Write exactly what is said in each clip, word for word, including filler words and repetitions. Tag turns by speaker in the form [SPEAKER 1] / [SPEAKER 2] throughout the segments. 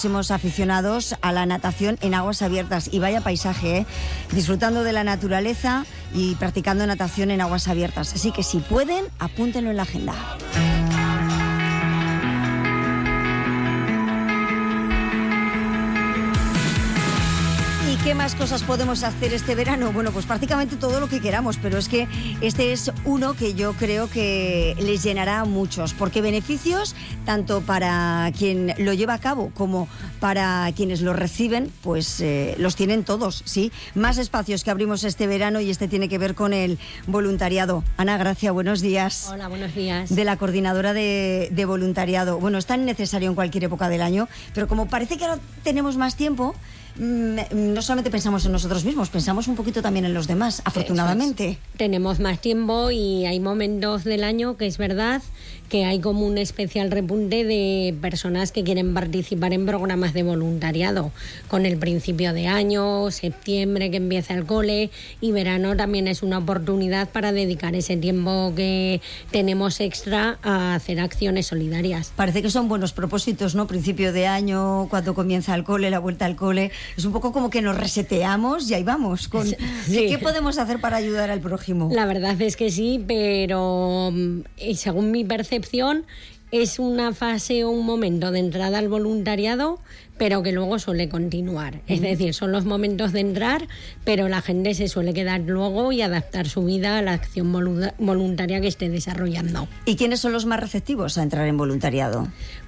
[SPEAKER 1] Somos aficionados a la natación en aguas abiertas y vaya paisaje, ¿eh? Disfrutando de la naturaleza y practicando natación en aguas abiertas. Así que si pueden, apúntenlo en la agenda. ¿Qué más cosas podemos hacer este verano? Bueno, pues prácticamente todo lo que queramos, pero es que este es uno que yo creo que les llenará a muchos, porque beneficios, tanto para quien lo lleva a cabo como para quienes lo reciben, pues eh, los tienen todos, ¿sí? Más espacios que abrimos este verano y este tiene que ver con el voluntariado. Ana Gracia, buenos días.
[SPEAKER 2] Hola, buenos días.
[SPEAKER 1] De la Coordinadora de, de Voluntariado. Bueno, es tan necesario en cualquier época del año, pero como parece que ahora tenemos más tiempo, no solamente pensamos en nosotros mismos, pensamos un poquito también en los demás, afortunadamente.
[SPEAKER 2] Tenemos más tiempo y hay momentos del año que es verdad que hay como un especial repunte de personas que quieren participar en programas de voluntariado, con el principio de año, septiembre que empieza el cole, y verano también es una oportunidad para dedicar ese tiempo que tenemos extra a hacer acciones solidarias.
[SPEAKER 1] Parece que son buenos propósitos, ¿no? Principio de año, cuando comienza el cole, la vuelta al cole, es un poco como que nos reseteamos y ahí vamos. Con... Sí. ¿Qué podemos hacer para ayudar al prójimo?
[SPEAKER 2] La verdad es que sí, pero según mi percepción, es una fase o un momento de entrada al voluntariado, pero que luego suele continuar. Uh-huh. Es decir, son los momentos de entrar, pero la gente se suele quedar luego y adaptar su vida a la acción voluntaria que esté desarrollando.
[SPEAKER 1] ¿Y quiénes son los más receptivos a entrar en voluntariado?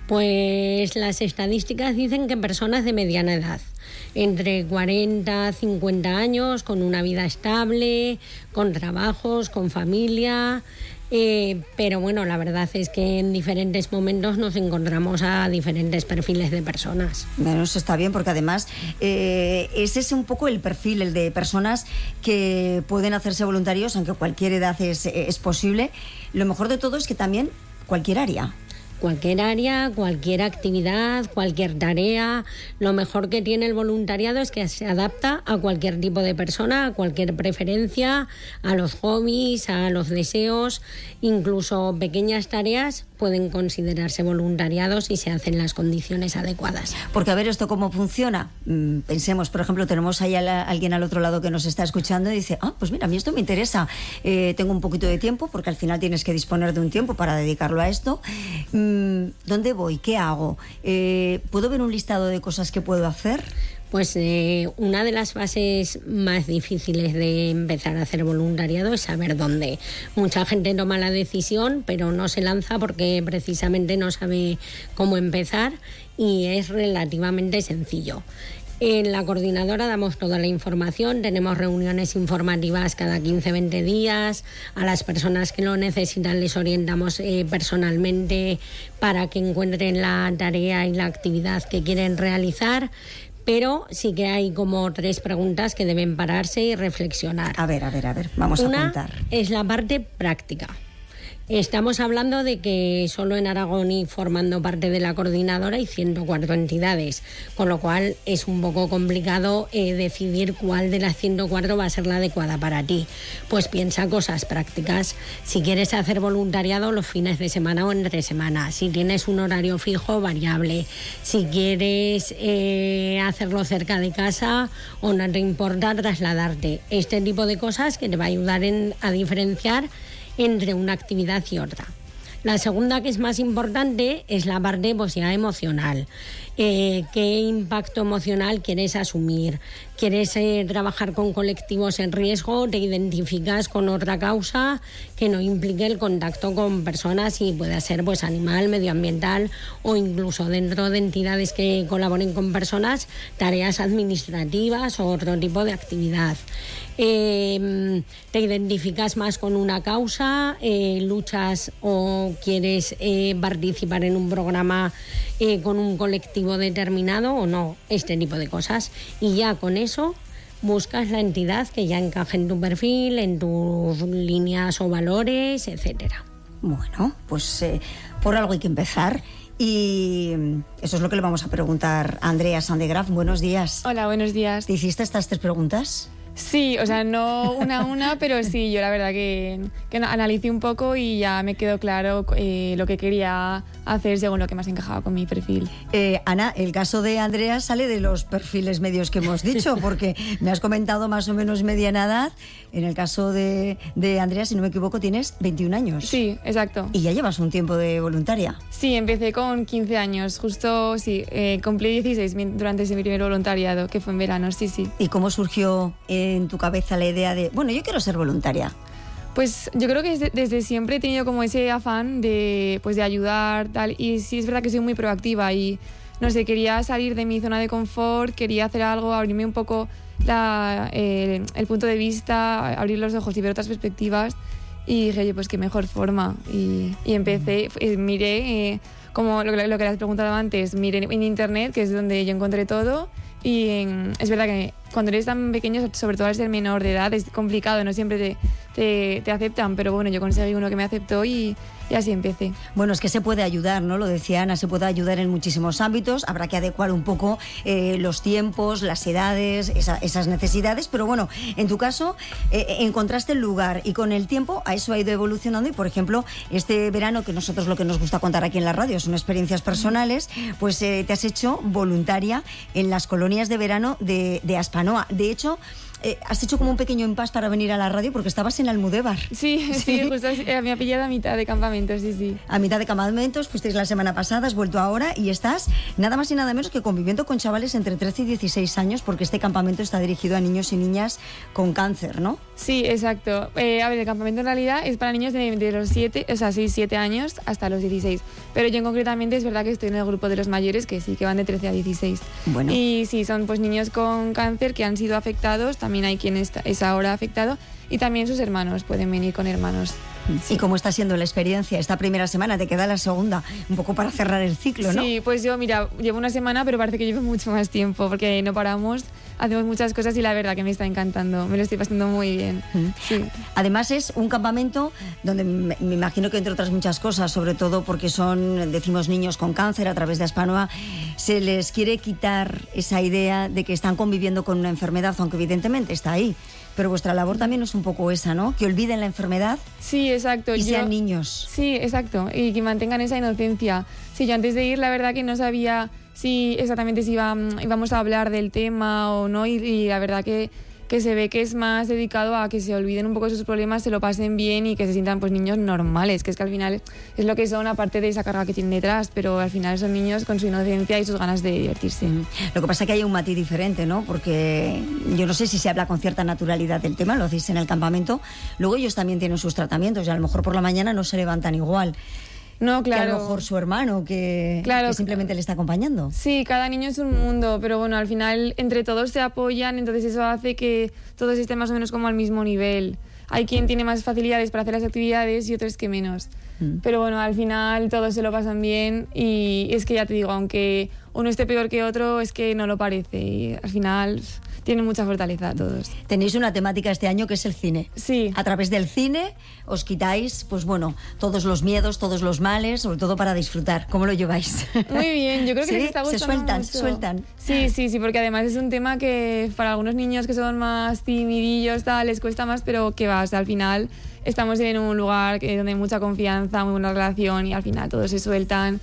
[SPEAKER 2] Pues las estadísticas dicen que personas de mediana edad, entre cuarenta y cincuenta años, con una vida estable, con trabajos, con familia. Eh, pero bueno, la verdad es que en diferentes momentos nos encontramos a diferentes perfiles de personas.
[SPEAKER 1] Bueno, eso está bien, porque además eh, ese es un poco el perfil, el de personas que pueden hacerse voluntarios, aunque cualquier edad es, es posible. Lo mejor de todo es que también cualquier área.
[SPEAKER 2] Cualquier área, cualquier actividad, cualquier tarea. Lo mejor que tiene el voluntariado es que se adapta a cualquier tipo de persona, a cualquier preferencia, a los hobbies, a los deseos. Incluso pequeñas tareas pueden considerarse voluntariado si se hacen las condiciones adecuadas.
[SPEAKER 1] Porque a ver, ¿esto cómo funciona? Mm, pensemos, por ejemplo, tenemos ahí a la, alguien al otro lado que nos está escuchando y dice, ah, pues mira, a mí esto me interesa. Eh, tengo un poquito de tiempo, porque al final tienes que disponer de un tiempo para dedicarlo a esto. Mm, ¿Dónde voy? ¿Qué hago? Eh, ¿Puedo ver un listado de cosas que puedo hacer?
[SPEAKER 2] Pues eh, una de las fases más difíciles de empezar a hacer voluntariado es saber dónde. Mucha gente toma la decisión, pero no se lanza porque precisamente no sabe cómo empezar, y es relativamente sencillo. En la coordinadora damos toda la información, tenemos reuniones informativas cada quince a veinte días, a las personas que lo necesitan les orientamos eh, personalmente para que encuentren la tarea y la actividad que quieren realizar, pero sí que hay como tres preguntas que deben pararse y reflexionar.
[SPEAKER 1] A ver, a ver, a ver, vamos a apuntar.
[SPEAKER 2] Una es la parte práctica. Estamos hablando de que solo en Aragón y formando parte de la coordinadora hay ciento cuatro entidades, con lo cual es un poco complicado eh, decidir cuál de las ciento cuatro va a ser la adecuada para ti. Pues piensa cosas prácticas. Si quieres hacer voluntariado los fines de semana o entre semana, si tienes un horario fijo, variable, si quieres eh, hacerlo cerca de casa o no te importa trasladarte. Este tipo de cosas que te va a ayudar en, a diferenciar entre una actividad y otra. La segunda, que es más importante, es la parte pues, ya emocional. Eh, ¿Qué impacto emocional quieres asumir? ¿Quieres eh, trabajar con colectivos en riesgo? ¿Te identificas con otra causa que no implique el contacto con personas y pueda ser pues, animal, medioambiental o incluso dentro de entidades que colaboren con personas, tareas administrativas o otro tipo de actividad? Eh, ¿Te identificas más con una causa? Eh, ¿Luchas o quieres eh, participar en un programa eh, con un colectivo determinado o no? Este tipo de cosas. Y ya con eso buscas la entidad que ya encaje en tu perfil, en tus líneas o valores, etcétera.
[SPEAKER 1] Bueno, pues eh, por algo hay que empezar. Y eso es lo que le vamos a preguntar a Andrea Sandegraf. Buenos días.
[SPEAKER 3] Hola, buenos días.
[SPEAKER 1] ¿Te hiciste estas tres preguntas?
[SPEAKER 3] Sí, o sea, no una a una, pero sí, yo la verdad que, que analicé un poco y ya me quedó claro eh, lo que quería hacer según lo que más encajaba con mi perfil.
[SPEAKER 1] Eh, Ana, el caso de Andrea sale de los perfiles medios que hemos dicho, porque me has comentado más o menos mediana edad. En el caso de, de Andrea, si no me equivoco, tienes veintiún años.
[SPEAKER 3] Sí, exacto.
[SPEAKER 1] ¿Y ya llevas un tiempo de voluntaria?
[SPEAKER 3] Sí, empecé con quince años, justo, sí, eh, cumplí dieciséis durante ese primer voluntariado, que fue en verano, sí, sí.
[SPEAKER 1] ¿Y cómo surgió en tu cabeza la idea de, bueno, yo quiero ser voluntaria?
[SPEAKER 3] Pues yo creo que desde, desde siempre he tenido como ese afán de, pues de ayudar, tal, y sí es verdad que soy muy proactiva y, no sé, quería salir de mi zona de confort, quería hacer algo, abrirme un poco la, eh, el punto de vista, abrir los ojos y ver otras perspectivas, y dije, oye, pues qué mejor forma, y, y empecé, eh, miré, eh, como lo, lo que le has preguntado antes, miré en internet, que es donde yo encontré todo, y en, es verdad que cuando eres tan pequeño, sobre todo al ser menor de edad, es complicado, no siempre te, te, te aceptan, pero bueno, yo conseguí uno que me aceptó y, y así empecé.
[SPEAKER 1] Bueno, es que se puede ayudar, ¿no? Lo decía Ana, se puede ayudar en muchísimos ámbitos, habrá que adecuar un poco eh, los tiempos, las edades, esa, esas necesidades, pero bueno, en tu caso eh, encontraste el lugar y con el tiempo a eso ha ido evolucionando y, por ejemplo, este verano, que nosotros lo que nos gusta contar aquí en la radio son experiencias personales, pues eh, te has hecho voluntaria en las colonias de verano de, de Aspanoa. De hecho, eh, has hecho como un pequeño impasse para venir a la radio porque estabas en Almudévar.
[SPEAKER 3] Sí, sí, sí, justo eh, me ha pillado a mitad de campamentos, sí, sí.
[SPEAKER 1] A mitad de campamentos, fuisteis la semana pasada, has vuelto ahora y estás nada más y nada menos que conviviendo con chavales entre trece y dieciséis años, porque este campamento está dirigido a niños y niñas con cáncer, ¿no?
[SPEAKER 3] Sí, exacto. Eh, a ver, el campamento en realidad es para niños de, de los siete, o sea, seis, siete años hasta los dieciséis. Pero yo en concretamente es verdad que estoy en el grupo de los mayores, que sí, que van de trece a dieciséis.
[SPEAKER 1] Bueno.
[SPEAKER 3] Y sí, son pues niños con cáncer que han sido afectados, también hay quien está, es ahora afectado, y también sus hermanos, pueden venir con hermanos.
[SPEAKER 1] Sí. ¿Y cómo está siendo la experiencia esta primera semana? Te queda la segunda, un poco para cerrar el ciclo, ¿no?
[SPEAKER 3] Sí, pues yo, mira, llevo una semana, pero parece que llevo mucho más tiempo, porque no paramos, hacemos muchas cosas y la verdad que me está encantando, me lo estoy pasando muy bien.
[SPEAKER 1] Mm.
[SPEAKER 3] Sí.
[SPEAKER 1] Además es un campamento donde me, me imagino que entre otras muchas cosas, sobre todo porque son, decimos, niños con cáncer, a través de Aspanoa, se les quiere quitar esa idea de que están conviviendo con una enfermedad, aunque evidentemente está ahí. Pero vuestra labor también es un poco esa, ¿no? Que olviden la enfermedad.
[SPEAKER 3] Sí, exacto.
[SPEAKER 1] Y
[SPEAKER 3] yo,
[SPEAKER 1] sean niños.
[SPEAKER 3] Sí, exacto. Y que mantengan esa inocencia. Sí, yo antes de ir, la verdad que no sabía si exactamente si iba, íbamos a hablar del tema o no. Y, y la verdad que, que se ve que es más dedicado a que se olviden un poco de sus problemas, se lo pasen bien y que se sientan pues niños normales, que es que al final es lo que son, aparte de esa carga que tienen detrás, pero al final son niños con su inocencia y sus ganas de divertirse.
[SPEAKER 1] Mm. Lo que pasa es que hay un matiz diferente, ¿no? Porque yo no sé si se habla con cierta naturalidad del tema, lo hacéis en el campamento, luego ellos también tienen sus tratamientos y a lo mejor por la mañana no se levantan igual.
[SPEAKER 3] No, claro.
[SPEAKER 1] Que a lo mejor su hermano, que,
[SPEAKER 3] claro,
[SPEAKER 1] que simplemente le está acompañando.
[SPEAKER 3] Sí, cada niño es un mundo, pero bueno, al final entre todos se apoyan, entonces eso hace que todos estén más o menos como al mismo nivel. Hay quien tiene más facilidades para hacer las actividades y otros que menos. Mm. Pero bueno, al final todos se lo pasan bien y es que ya te digo, aunque uno esté peor que otro, es que no lo parece y al final tienen mucha fortaleza todos.
[SPEAKER 1] Tenéis una temática este año que es el cine.
[SPEAKER 3] Sí.
[SPEAKER 1] A través del cine os quitáis, pues bueno, todos los miedos, todos los males, sobre todo para disfrutar. ¿Cómo lo lleváis?
[SPEAKER 3] Muy bien, yo creo que
[SPEAKER 1] ¿Sí?
[SPEAKER 3] les está gustando
[SPEAKER 1] Se sueltan,
[SPEAKER 3] mucho.
[SPEAKER 1] se sueltan.
[SPEAKER 3] Sí, sí, sí, porque además es un tema que para algunos niños que son más timidillos, tal, les cuesta más, pero que va, o sea, al final estamos en un lugar que, donde hay mucha confianza, muy buena relación y al final todos se sueltan.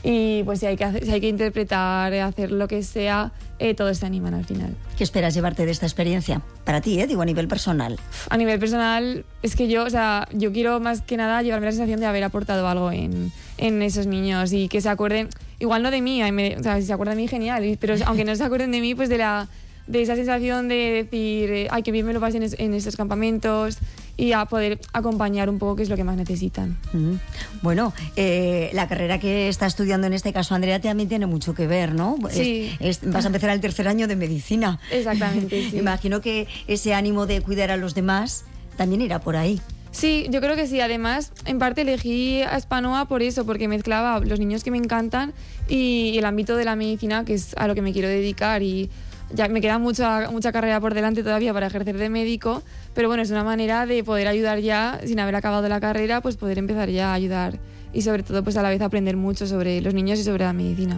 [SPEAKER 3] Y pues si hay que, hacer, si hay que interpretar, hacer lo que sea, eh, todos se animan al final.
[SPEAKER 1] ¿Qué esperas llevarte de esta experiencia? Para ti, ¿eh? Digo, a nivel personal.
[SPEAKER 3] A nivel personal, es que yo, o sea, yo quiero más que nada llevarme la sensación de haber aportado algo en, en esos niños y que se acuerden, igual no de mí, me, o sea, si se acuerdan de mí, genial, pero aunque no se acuerden de mí, pues de la de esa sensación de decir, ay, que bien me lo pasen en, en estos campamentos y a poder acompañar un poco, que es lo que más necesitan.
[SPEAKER 1] Mm. Bueno, eh, la carrera que está estudiando en este caso Andrea también tiene mucho que ver, ¿no?
[SPEAKER 3] Sí.
[SPEAKER 1] Es, es, vas a empezar el tercer año de medicina.
[SPEAKER 3] Exactamente, sí.
[SPEAKER 1] Imagino que ese ánimo de cuidar a los demás también irá por ahí.
[SPEAKER 3] Sí, yo creo que sí. Además, en parte elegí a Aspanoa por eso, porque mezclaba los niños que me encantan y el ámbito de la medicina, que es a lo que me quiero dedicar, y ya me queda mucha, mucha carrera por delante todavía para ejercer de médico, pero bueno, es una manera de poder ayudar ya, sin haber acabado la carrera, pues poder empezar ya a ayudar y sobre todo pues a la vez aprender mucho sobre los niños y sobre la medicina.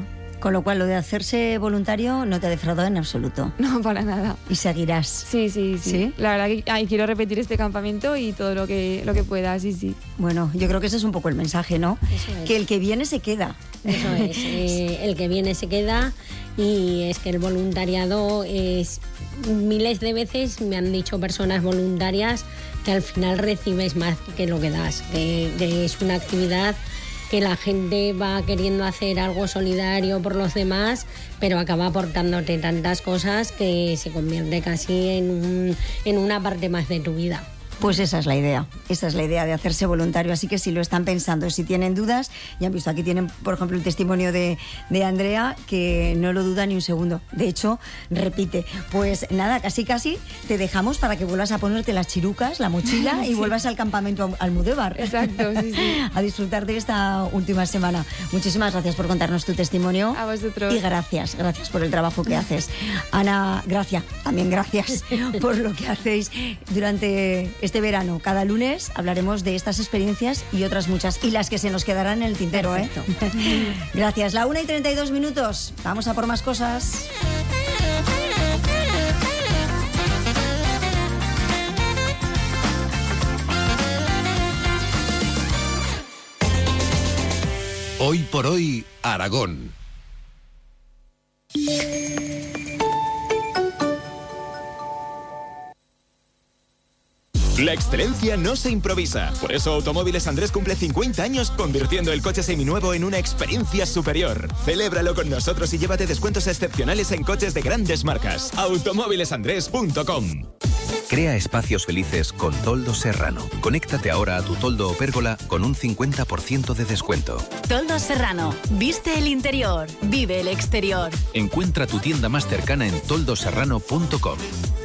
[SPEAKER 1] Con lo cual, lo de hacerse voluntario no te ha defraudado en absoluto.
[SPEAKER 3] No, para nada.
[SPEAKER 1] ¿Y seguirás?
[SPEAKER 3] Sí, sí, sí.
[SPEAKER 1] ¿Sí?
[SPEAKER 3] La verdad que ay, quiero repetir este campamento y todo lo que, lo que pueda, sí, sí.
[SPEAKER 1] Bueno, yo creo que ese es un poco el mensaje, ¿no?
[SPEAKER 2] Eso es.
[SPEAKER 1] Que el que viene se queda.
[SPEAKER 2] Eso es, eh, el que viene se queda, y es que el voluntariado es, miles de veces me han dicho personas voluntarias que al final recibes más que lo que das, que, que es una actividad que la gente va queriendo hacer algo solidario por los demás, pero acaba aportándote tantas cosas que se convierte casi en, un, en una parte más de tu vida.
[SPEAKER 1] Pues esa es la idea, esa es la idea de hacerse voluntario, así que si lo están pensando, si tienen dudas, ya han visto, aquí tienen por ejemplo el testimonio de, de Andrea, que no lo duda ni un segundo, de hecho repite. Pues nada, casi casi te dejamos para que vuelvas a ponerte las chirucas, la mochila sí. y vuelvas al campamento Almudévar.
[SPEAKER 3] Exacto, sí, sí.
[SPEAKER 1] A disfrutar de esta última semana. Muchísimas gracias por contarnos tu testimonio.
[SPEAKER 3] A vosotros.
[SPEAKER 1] Y gracias, gracias por el trabajo que haces. Ana, gracias, también gracias por lo que hacéis durante este verano. Cada lunes hablaremos de estas experiencias y otras muchas, y las que se nos quedarán en el tintero. Perfecto. ¿eh? Gracias. La una y treinta y dos minutos. Vamos a por más cosas.
[SPEAKER 4] Hoy por hoy, Aragón.
[SPEAKER 5] La excelencia no se improvisa. Por eso Automóviles Andrés cumple cincuenta años convirtiendo el coche seminuevo en una experiencia superior. Celébralo con nosotros y llévate descuentos excepcionales en coches de grandes marcas. automóviles andrés punto com.
[SPEAKER 6] Crea espacios felices con Toldo Serrano. Conéctate ahora a tu Toldo o Pérgola con un cincuenta por ciento de descuento.
[SPEAKER 7] Toldo Serrano. Viste el interior. Vive el exterior.
[SPEAKER 6] Encuentra tu tienda más cercana en toldo serrano punto com.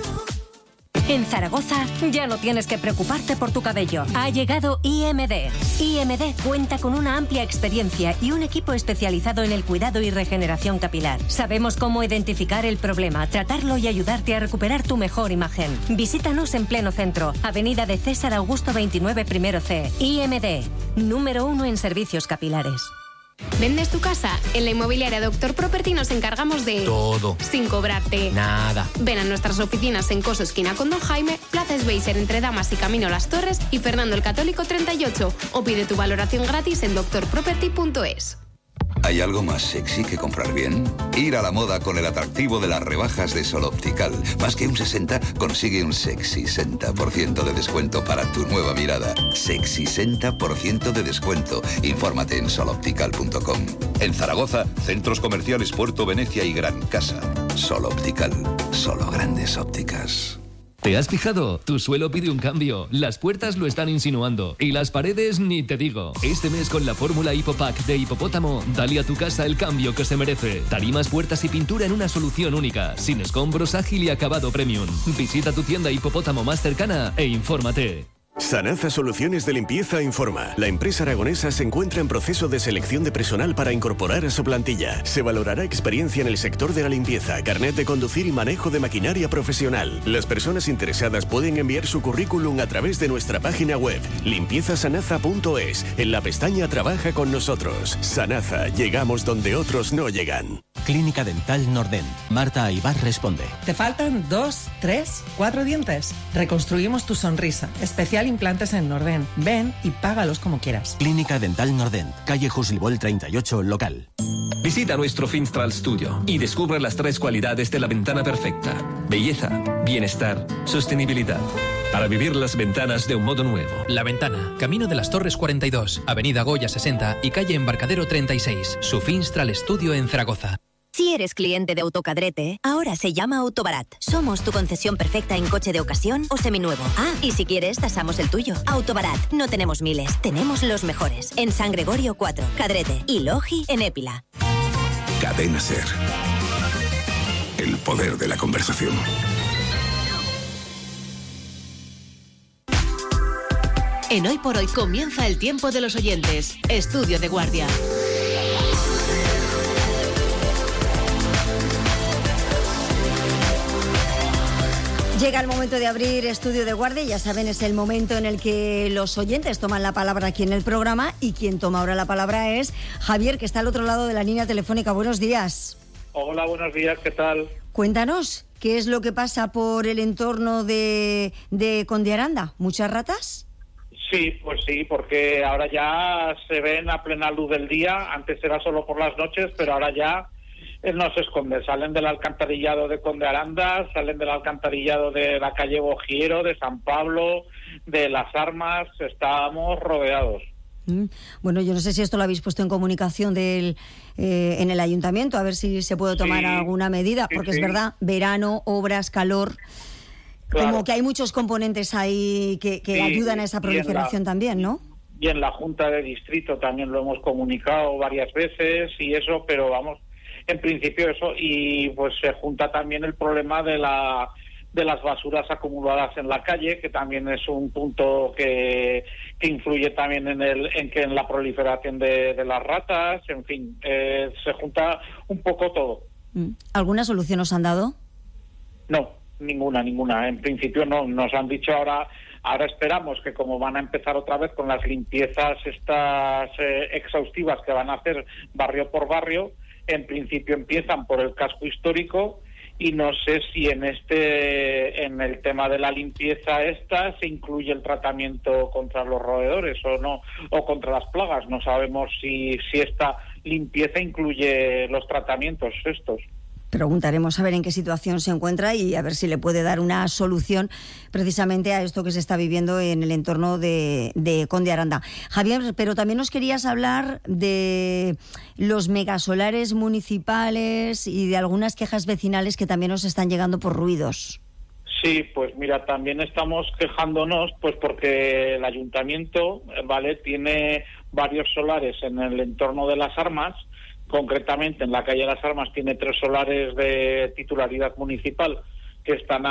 [SPEAKER 8] En Zaragoza ya no tienes que preocuparte por tu cabello. Ha llegado I M D. I M D cuenta con una amplia experiencia y un equipo especializado en el cuidado y regeneración capilar. Sabemos cómo identificar el problema, tratarlo y ayudarte a recuperar tu mejor imagen. Visítanos en pleno centro, Avenida de César Augusto veintinueve, primero C. I M D, número uno en servicios capilares.
[SPEAKER 9] ¿Vendes tu casa? En la inmobiliaria Doctor Property nos encargamos de...
[SPEAKER 10] todo.
[SPEAKER 9] Sin cobrarte.
[SPEAKER 10] Nada.
[SPEAKER 9] Ven a nuestras oficinas en Coso esquina con Don Jaime, Plaza Sveiser entre Damas y Camino Las Torres y Fernando el Católico treinta y ocho. O pide tu valoración gratis en doctor property punto es.
[SPEAKER 11] ¿Hay algo más sexy que comprar bien? Ir a la moda con el atractivo de las rebajas de Sol Optical. Más que un sesenta, consigue un sexy sesenta por ciento de descuento para tu nueva mirada. Sexy sesenta por ciento de descuento. Infórmate en sol optical punto com. En Zaragoza, centros comerciales Puerto Venecia y Gran Casa. Sol Optical. Solo grandes ópticas.
[SPEAKER 12] ¿Te has fijado? Tu suelo pide un cambio, las puertas lo están insinuando y las paredes ni te digo. Este mes con la fórmula Hipopack de Hipopótamo, dale a tu casa el cambio que se merece. Tarimas, puertas y pintura en una solución única, sin escombros, ágil y acabado premium. Visita tu tienda Hipopótamo más cercana e infórmate.
[SPEAKER 13] Sanaza Soluciones de Limpieza informa. La empresa aragonesa se encuentra en proceso de selección de personal para incorporar a su plantilla. Se valorará experiencia en el sector de la limpieza, carnet de conducir y manejo de maquinaria profesional. Las personas interesadas pueden enviar su currículum a través de nuestra página web limpieza sanaza punto es. En la pestaña Trabaja con nosotros. Sanaza, llegamos donde otros no llegan.
[SPEAKER 14] Clínica Dental Nordent. Marta Aybar responde.
[SPEAKER 15] ¿Te faltan dos, tres, cuatro dientes? Reconstruimos tu sonrisa. Especial implantes en Nordent. Ven y págalos como quieras.
[SPEAKER 14] Clínica Dental Nordent. Calle Juslibol treinta y ocho, local.
[SPEAKER 12] Visita nuestro Finstral Studio y descubre las tres cualidades de la ventana perfecta. Belleza, bienestar, sostenibilidad. Para vivir las ventanas de un modo nuevo.
[SPEAKER 10] La Ventana, Camino de las Torres cuarenta y dos, Avenida Goya sesenta y calle Embarcadero treinta y seis. Su Finstral Studio en Zaragoza.
[SPEAKER 7] Si eres cliente de Autocadrete, ahora se llama Autobarat. Somos tu concesión perfecta en coche de ocasión o seminuevo. Ah, y si quieres, tasamos el tuyo. Autobarat, no tenemos miles, tenemos los mejores. En San Gregorio cuatro, Cadrete y Logi en Épila.
[SPEAKER 16] Cadena Ser. El poder de la conversación.
[SPEAKER 7] En Hoy por Hoy comienza el tiempo de los oyentes. Estudio de guardia.
[SPEAKER 1] Llega el momento de abrir Estudio de Guardia. Ya saben, es el momento en el que los oyentes toman la palabra aquí en el programa, y quien toma ahora la palabra es Javier, que está al otro lado de la línea telefónica. Buenos días.
[SPEAKER 17] Hola, buenos días, ¿qué tal?
[SPEAKER 1] Cuéntanos, ¿qué es lo que pasa por el entorno de, de Conde Aranda? ¿Muchas ratas?
[SPEAKER 17] Sí, pues sí, porque ahora ya se ven a plena luz del día. Antes era solo por las noches, pero ahora ya no se esconde. Salen del alcantarillado de Conde Aranda, salen del alcantarillado de la calle Bogiero, de San Pablo, de Las Armas. Estamos rodeados.
[SPEAKER 1] Mm. Bueno, yo no sé si esto lo habéis puesto en comunicación del, eh, en el ayuntamiento, a ver si se puede tomar sí, alguna medida, porque sí, sí. es verdad, verano, obras, calor, claro. Como que hay muchos componentes ahí que, que sí, ayudan a esa proliferación la, también, ¿no?
[SPEAKER 17] Y en la Junta de Distrito también lo hemos comunicado varias veces y eso, pero vamos, en principio eso, y pues se junta también el problema de la de las basuras acumuladas en la calle, que también es un punto que, que influye también en el en que en la proliferación de, de las ratas. En fin, eh, se junta un poco todo.
[SPEAKER 1] ¿Alguna solución os han dado?
[SPEAKER 17] No, ninguna, ninguna. En principio no. Nos han dicho ahora, ahora esperamos que como van a empezar otra vez con las limpiezas estas eh, exhaustivas que van a hacer barrio por barrio, en principio empiezan por el casco histórico. Y no sé si en este, en el tema de la limpieza esta se incluye el tratamiento contra los roedores o no, o contra las plagas. No sabemos si, si esta limpieza incluye los tratamientos estos.
[SPEAKER 1] Preguntaremos a ver en qué situación se encuentra y a ver si le puede dar una solución precisamente a esto que se está viviendo en el entorno de, de Conde Aranda. Javier, pero también nos querías hablar de los megasolares municipales y de algunas quejas vecinales que también nos están llegando por ruidos.
[SPEAKER 17] Sí, pues mira, también estamos quejándonos pues porque el ayuntamiento, vale, tiene varios solares en el entorno de Las Armas. Concretamente en la calle Las Armas tiene tres solares de titularidad municipal que están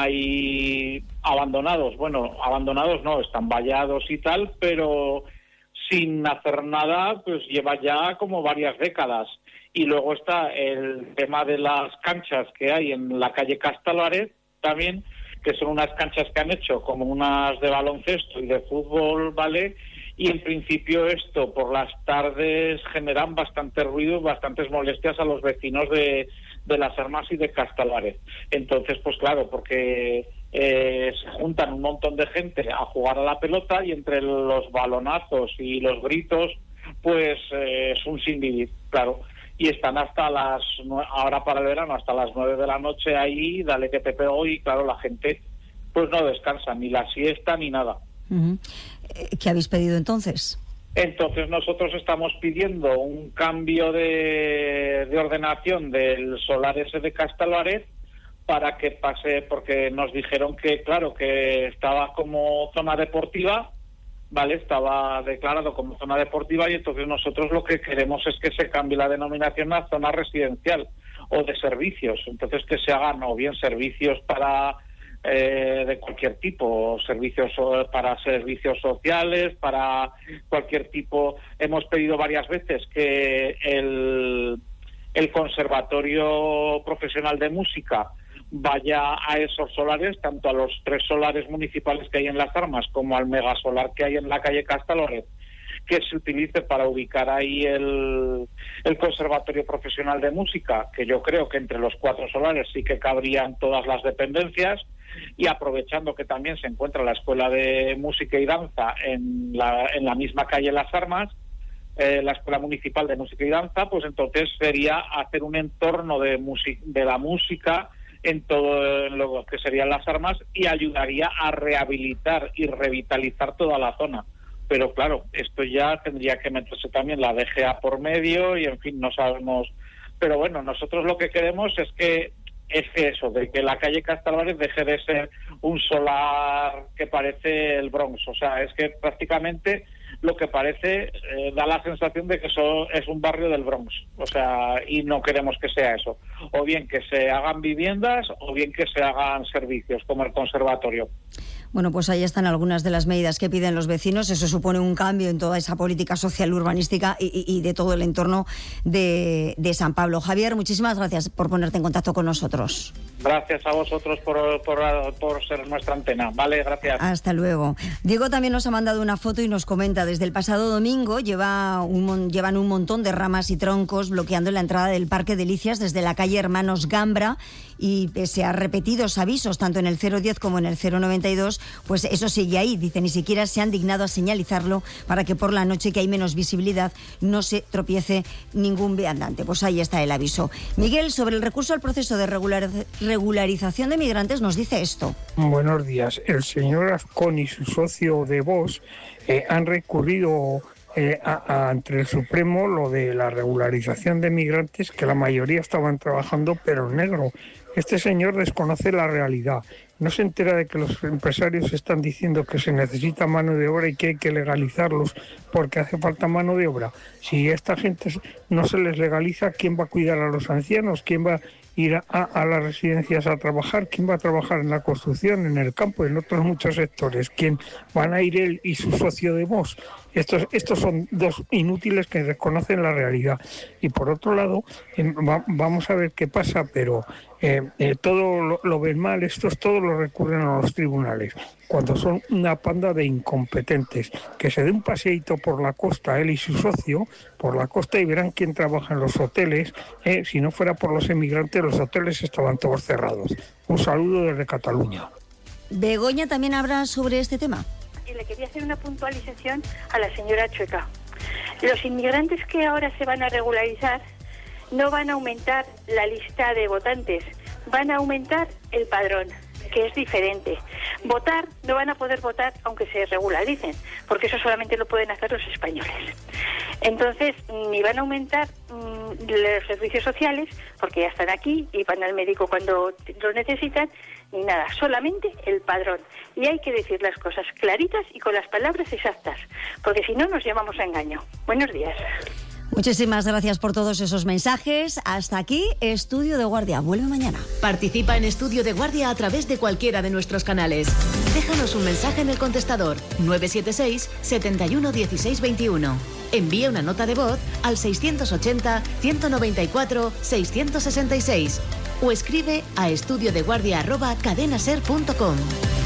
[SPEAKER 17] ahí abandonados. Bueno, abandonados no, están vallados y tal, pero sin hacer nada, pues lleva ya como varias décadas. Y luego está el tema de las canchas que hay en la calle Castalaret también, que son unas canchas que han hecho como unas de baloncesto y de fútbol, ¿vale? Y en principio esto por las tardes generan bastante ruido, bastantes molestias a los vecinos de, de Las Armas y de Castalaret. Entonces, pues claro, porque eh, se juntan un montón de gente a jugar a la pelota y entre los balonazos y los gritos, pues eh, es un sin vivir, claro. Y están hasta las, ahora para el verano, hasta las nueve de la noche ahí, dale que te pego, y claro, la gente pues no descansa, ni la siesta ni nada.
[SPEAKER 1] Uh-huh. ¿Qué habéis pedido entonces?
[SPEAKER 17] Entonces nosotros estamos pidiendo un cambio de, de ordenación del solar ese de Castalaret para que pase, porque nos dijeron que, claro, que estaba como zona deportiva, ¿vale? Estaba declarado como zona deportiva y entonces nosotros lo que queremos es que se cambie la denominación a zona residencial o de servicios. Entonces que se hagan o bien servicios para... Eh, de cualquier tipo, servicios para servicios sociales, para cualquier tipo. Hemos pedido varias veces que el, el Conservatorio Profesional de Música vaya a esos solares, tanto a los tres solares municipales que hay en Las Armas como al megasolar que hay en la calle Castalaret, que se utilice para ubicar ahí el, el Conservatorio Profesional de Música, que yo creo que entre los cuatro solares sí que cabrían todas las dependencias. Y aprovechando que también se encuentra la Escuela de Música y Danza en la, en la misma calle Las Armas, eh, la Escuela Municipal de Música y Danza, pues entonces sería hacer un entorno de, music, de la música en todo lo que serían Las Armas y ayudaría a rehabilitar y revitalizar toda la zona. Pero claro, esto ya tendría que meterse también la D G A por medio y en fin, no sabemos. Pero bueno, nosotros lo que queremos es que es que eso, de que la calle Castalaret deje de ser un solar que parece el Bronx. O sea, es que prácticamente lo que parece eh, da la sensación de que eso es un barrio del Bronx. O sea, y no queremos que sea eso. O bien que se hagan viviendas o bien que se hagan servicios, como el conservatorio.
[SPEAKER 1] Bueno, pues ahí están algunas de las medidas que piden los vecinos. Eso supone un cambio en toda esa política social urbanística y, y, y de todo el entorno de, de San Pablo. Javier, muchísimas gracias por ponerte en contacto con nosotros.
[SPEAKER 17] Gracias a vosotros por, por, por ser nuestra antena. Vale, gracias.
[SPEAKER 1] Hasta luego. Diego también nos ha mandado una foto y nos comenta, desde el pasado domingo lleva un, llevan un montón de ramas y troncos bloqueando la entrada del Parque Delicias desde la calle Hermanos Gambra, y pese a repetidos avisos tanto en el cero diez como en el cero noventa y dos, pues eso sigue ahí. Dice, ni siquiera se han dignado a señalizarlo para que por la noche, que hay menos visibilidad, no se tropiece ningún viandante. Pues ahí está el aviso. Miguel, sobre el recurso al proceso de regular, regularización de migrantes, nos dice esto.
[SPEAKER 18] Buenos días. El señor Azcón y su socio de Vox eh, han recurrido eh, a, a, ante el Supremo lo de la regularización de migrantes, que la mayoría estaban trabajando pero en negro. Este señor desconoce la realidad. No se entera de que los empresarios están diciendo que se necesita mano de obra y que hay que legalizarlos porque hace falta mano de obra. Si a esta gente no se les legaliza, ¿quién va a cuidar a los ancianos? ¿Quién va a ir a, a las residencias a trabajar? ¿Quién va a trabajar en la construcción, en el campo, en otros muchos sectores? ¿Quién van a ir él y su socio de Vox? Estos, estos son dos inútiles que desconocen la realidad. Y por otro lado, eh, va, vamos a ver qué pasa, pero eh, eh, todo lo, lo ven mal, estos todos lo recurren a los tribunales, cuando son una panda de incompetentes. Que se dé un paseíto por la costa, él y su socio, por la costa, y verán quién trabaja en los hoteles. Eh, si no fuera por los emigrantes, los hoteles estaban todos cerrados. Un saludo desde Cataluña.
[SPEAKER 1] Begoña también habla sobre este tema.
[SPEAKER 19] Y le quería hacer una puntualización a la señora Chueca. Los inmigrantes que ahora se van a regularizar no van a aumentar la lista de votantes, van a aumentar el padrón, que es diferente. Votar, no van a poder votar aunque se regularicen, porque eso solamente lo pueden hacer los españoles. Entonces, ni van a aumentar mmm, los servicios sociales, porque ya están aquí y van al médico cuando lo necesitan, ni nada, solamente el padrón. Y hay que decir las cosas claritas y con las palabras exactas, porque si no nos llamamos a engaño. Buenos días.
[SPEAKER 1] Muchísimas gracias por todos esos mensajes. Hasta aquí, Estudio de Guardia. Vuelve mañana.
[SPEAKER 20] Participa en Estudio de Guardia a través de cualquiera de nuestros canales. Déjanos un mensaje en el contestador nueve siete seis, siete uno uno seis dos uno. Envía una nota de voz al seiscientos ochenta, ciento noventa y cuatro, seiscientos sesenta y seis o escribe a estudiodeguardia arroba cadenaser punto com.